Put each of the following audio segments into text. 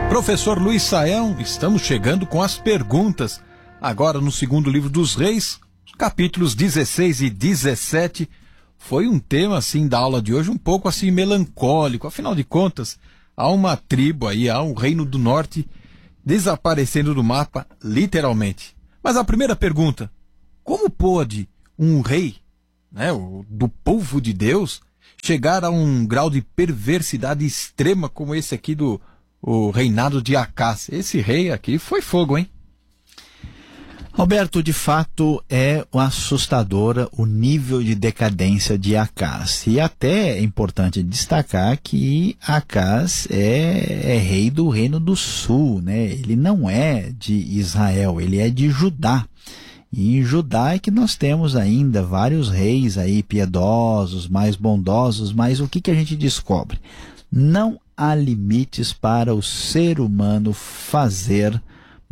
Professor Luiz Saião, estamos chegando com as perguntas. Agora no segundo livro dos Reis, capítulos 16 e 17, foi um tema assim da aula de hoje um pouco assim melancólico. Afinal de contas, há uma tribo aí, há um reino do norte desaparecendo do mapa, literalmente. Mas a primeira pergunta, como pode um rei, do povo de Deus, chegar a um grau de perversidade extrema como esse aqui do reinado de Acás? Esse rei aqui foi fogo, hein? Roberto, de fato é assustadora o nível de decadência de Acás. E até é importante destacar que Acás é rei do Reino do Sul, né? Ele não é de Israel, ele é de Judá. E em Judá é que nós temos ainda vários reis aí piedosos, mais bondosos, mas o que a gente descobre? Não há limites para o ser humano fazer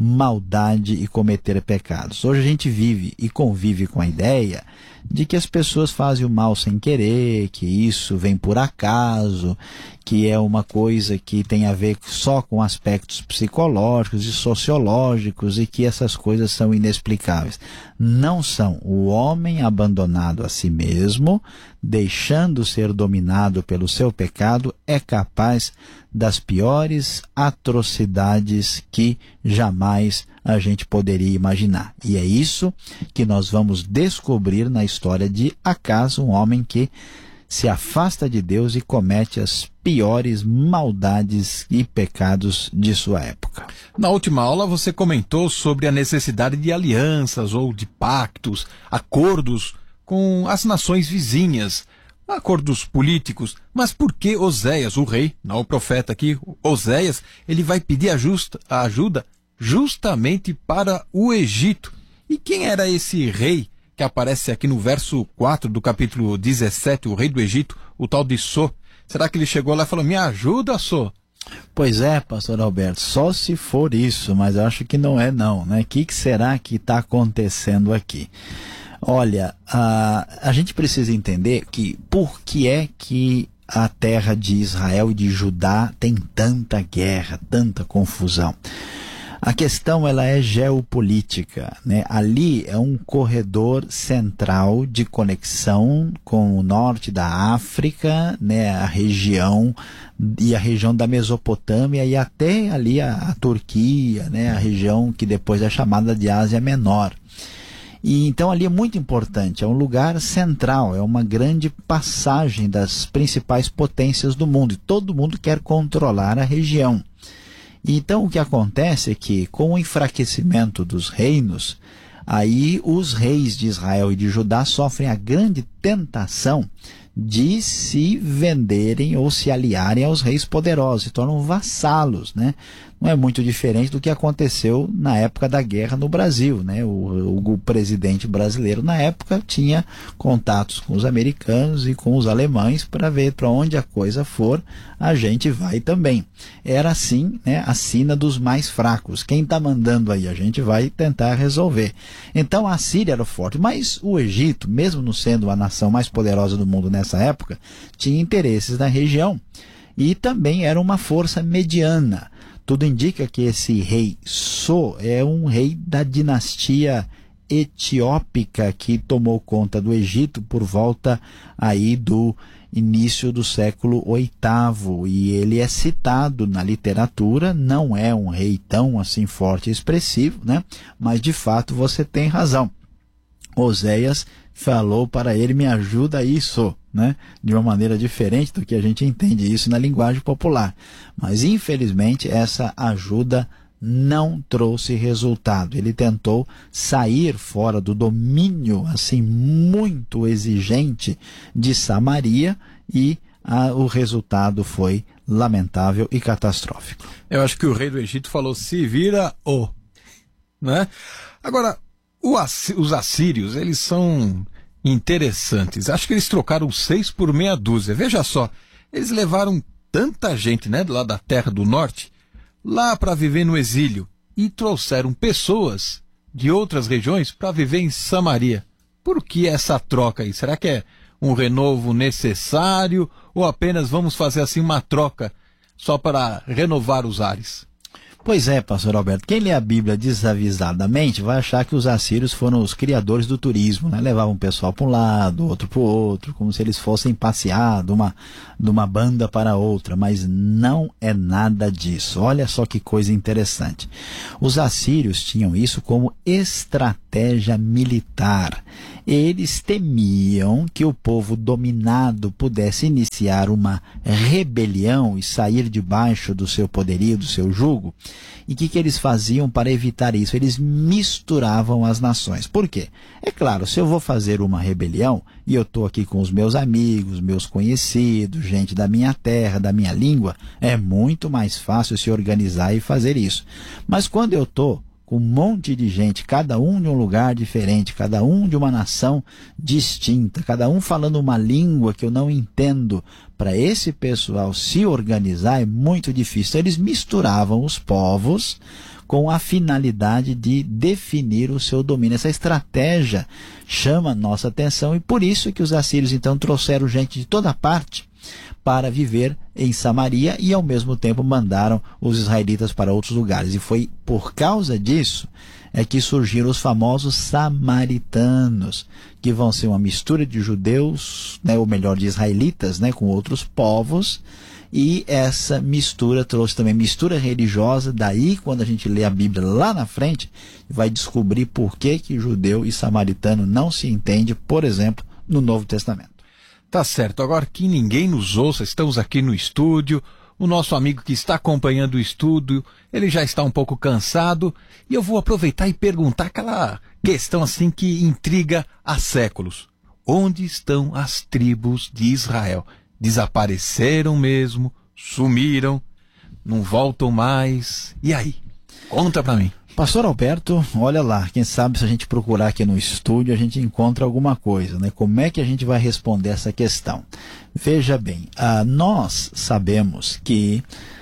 maldade e cometer pecados. Hoje a gente vive e convive com a ideia de que as pessoas fazem o mal sem querer, que isso vem por acaso, que é uma coisa que tem a ver só com aspectos psicológicos e sociológicos e que essas coisas são inexplicáveis. Não são. O homem abandonado a si mesmo, deixando ser dominado pelo seu pecado, é capaz das piores atrocidades que jamais a gente poderia imaginar. E é isso que nós vamos descobrir na história de Acás, um homem que se afasta de Deus e comete as piores maldades e pecados de sua época. Na última aula você comentou sobre a necessidade de alianças ou de pactos, acordos com as nações vizinhas, acordos políticos. Mas por que Oséias, o rei, não o profeta aqui, Oséias, ele vai pedir ajuda justamente para o Egito? E quem era esse rei que aparece aqui no verso 4 do capítulo 17, o rei do Egito, o tal de Só? Será que ele chegou lá e falou, me ajuda, Só? Pois é, pastor Alberto, só se for isso, mas eu acho que não é não, né? O que será que está acontecendo aqui? Olha, a gente precisa entender que por que é que a terra de Israel e de Judá tem tanta guerra, tanta confusão. A questão ela é geopolítica, né? Ali é um corredor central de conexão com o norte da África, né? A região da Mesopotâmia e até ali a Turquia, né? A região que depois é chamada de Ásia Menor. E então ali é muito importante, é um lugar central, é uma grande passagem das principais potências do mundo e todo mundo quer controlar a região. Então o que acontece é que com o enfraquecimento dos reinos, aí os reis de Israel e de Judá sofrem a grande tentação de se venderem ou se aliarem aos reis poderosos, se tornam vassalos, né? Não é muito diferente do que aconteceu na época da guerra no Brasil, né? O presidente brasileiro na época tinha contatos com os americanos e com os alemães para ver para onde a coisa for, a gente vai também. Era assim, né? A sina dos mais fracos. Quem está mandando aí, a gente vai tentar resolver. Então a Síria era forte, mas o Egito, mesmo não sendo a nação mais poderosa do mundo nessa época, tinha interesses na região e também era uma força mediana. Tudo indica que esse rei Só é um rei da dinastia etiópica que tomou conta do Egito por volta aí do início do século VIII, e ele é citado na literatura, não é um rei tão assim forte e expressivo, né? Mas de fato você tem razão. Oséias falou para ele, me ajuda isso, né? De uma maneira diferente do que a gente entende isso na linguagem popular. Mas infelizmente essa ajuda não trouxe resultado. Ele tentou sair fora do domínio assim muito exigente de Samaria e o resultado foi lamentável e catastrófico. Eu acho que o rei do Egito falou, se vira né? Agora, os assírios, eles são interessantes. Acho que eles trocaram 6 por meia dúzia. Veja só, eles levaram tanta gente, né, lá da terra do norte, lá para viver no exílio, e trouxeram pessoas de outras regiões para viver em Samaria. Por que essa troca aí? Será que é um renovo necessário ou apenas vamos fazer assim uma troca só para renovar os ares? Pois é, pastor Alberto, quem lê a Bíblia desavisadamente vai achar que os assírios foram os criadores do turismo, né? Levavam o pessoal para um lado, outro para o outro, como se eles fossem passear de uma banda para outra, mas não é nada disso. Olha só que coisa interessante. Os assírios tinham isso como estratégia militar. Eles temiam que o povo dominado pudesse iniciar uma rebelião e sair debaixo do seu poderio, do seu jugo. E o que eles faziam para evitar isso? Eles misturavam as nações. Por quê? É claro, se eu vou fazer uma rebelião e eu estou aqui com os meus amigos, meus conhecidos, gente da minha terra, da minha língua, é muito mais fácil se organizar e fazer isso. Mas quando eu estou com um monte de gente, cada um de um lugar diferente, cada um de uma nação distinta, cada um falando uma língua que eu não entendo, para esse pessoal se organizar é muito difícil. Eles misturavam os povos com a finalidade de definir o seu domínio. Essa estratégia chama a nossa atenção e por isso que os assírios então trouxeram gente de toda parte para viver em Samaria e ao mesmo tempo mandaram os israelitas para outros lugares. E foi por causa disso que surgiram os famosos samaritanos, que vão ser uma mistura de judeus, né, ou melhor, de israelitas, né, com outros povos. E essa mistura trouxe também mistura religiosa. Daí, quando a gente lê a Bíblia lá na frente, vai descobrir por que judeu e samaritano não se entende, por exemplo, no Novo Testamento. Tá certo, agora que ninguém nos ouça, estamos aqui no estúdio, o nosso amigo que está acompanhando o estúdio, ele já está um pouco cansado, e eu vou aproveitar e perguntar aquela questão assim que intriga há séculos. Onde estão as tribos de Israel? Desapareceram mesmo? Sumiram? Não voltam mais? E aí? Conta pra mim. Pastor Alberto, olha lá, quem sabe se a gente procurar aqui no estúdio a gente encontra alguma coisa, né? Como é que a gente vai responder essa questão? Veja bem, nós sabemos que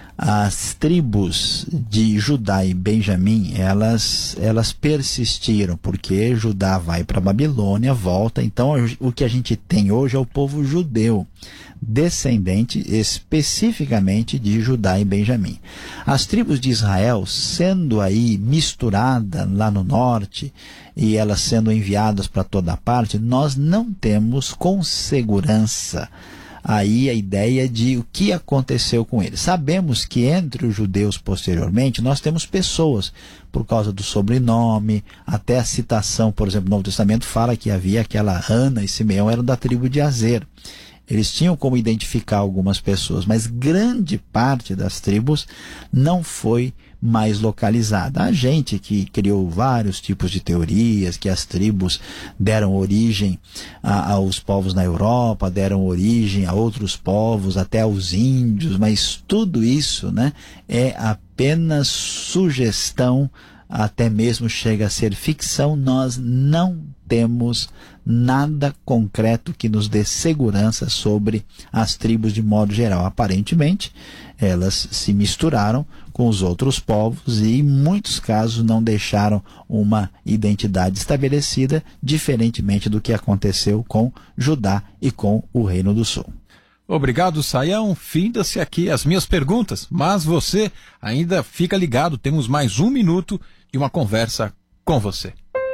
as tribos de Judá e Benjamim, elas persistiram, porque Judá vai para a Babilônia, volta, então o que a gente tem hoje é o povo judeu, descendente especificamente de Judá e Benjamim. As tribos de Israel, sendo aí misturada lá no norte, e elas sendo enviadas para toda parte, nós não temos com segurança aí a ideia de o que aconteceu com eles. Sabemos que entre os judeus posteriormente nós temos pessoas, por causa do sobrenome, até a citação, por exemplo, no Novo Testamento fala que havia aquela Ana e Simeão eram da tribo de Azer. Eles tinham como identificar algumas pessoas, mas grande parte das tribos não foi mais localizada. Há gente que criou vários tipos de teorias, que as tribos deram origem aos povos na Europa, deram origem a outros povos, até aos índios, mas tudo isso, né, é apenas sugestão, até mesmo chega a ser ficção. Nós não temos nada concreto que nos dê segurança sobre as tribos de modo geral. Aparentemente, elas se misturaram com os outros povos e, em muitos casos, não deixaram uma identidade estabelecida, diferentemente do que aconteceu com Judá e com o Reino do Sul. Obrigado, Saião. Finda-se aqui as minhas perguntas, mas você ainda fica ligado, temos mais 1 minuto de uma conversa com você.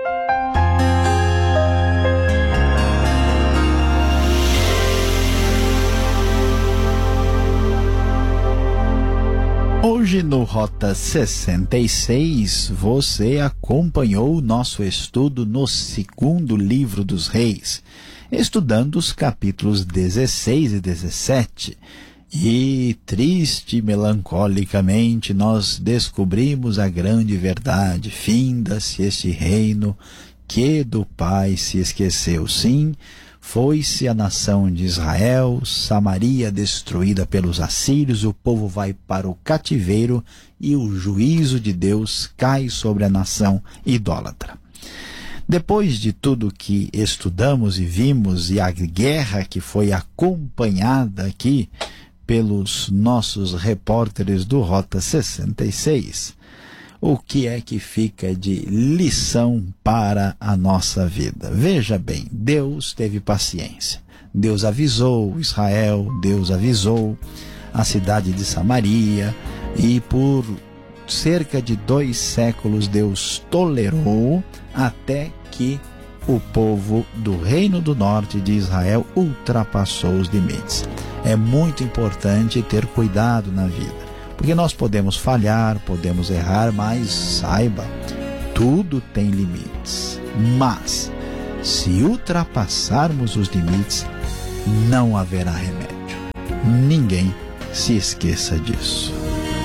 Hoje no Rota 66, você acompanhou o nosso estudo no 2º livro dos Reis, estudando os capítulos 16 e 17. E, triste e melancolicamente, nós descobrimos a grande verdade. Finda-se este reino que do Pai se esqueceu. Sim, foi-se a nação de Israel, Samaria destruída pelos assírios, o povo vai para o cativeiro e o juízo de Deus cai sobre a nação idólatra. Depois de tudo que estudamos e vimos, e a guerra que foi acompanhada aqui pelos nossos repórteres do Rota 66, o que é que fica de lição para a nossa vida? Veja bem, Deus teve paciência. Deus avisou Israel, Deus avisou a cidade de Samaria, e por cerca de 2 séculos Deus tolerou até que o povo do Reino do Norte de Israel ultrapassou os limites. É muito importante ter cuidado na vida, porque nós podemos falhar, podemos errar, mas saiba, tudo tem limites. Mas, se ultrapassarmos os limites, não haverá remédio. Ninguém se esqueça disso.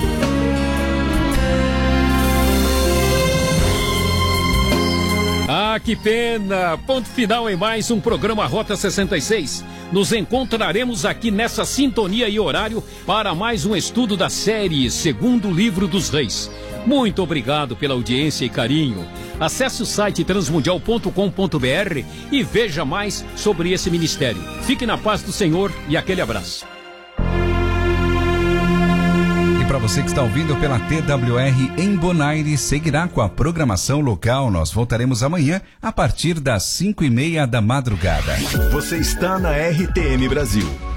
Ah, que pena! Ponto final em mais um programa Rota 66. Nos encontraremos aqui nessa sintonia e horário para mais um estudo da série Segundo Livro dos Reis. Muito obrigado pela audiência e carinho. Acesse o site transmundial.com.br e veja mais sobre esse ministério. Fique na paz do Senhor e aquele abraço. Para você que está ouvindo pela TWR em Bonaire, seguirá com a programação local. Nós voltaremos amanhã a partir das 5:30 da madrugada. Você está na RTM Brasil.